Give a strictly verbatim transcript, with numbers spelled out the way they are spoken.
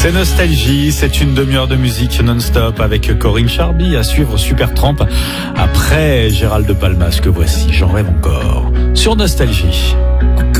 C'est Nostalgie, c'est une demi-heure de musique non-stop avec Corinne Charby, à suivre Supertramp après Gérald de Palmas, que voici, j'en rêve encore, sur Nostalgie.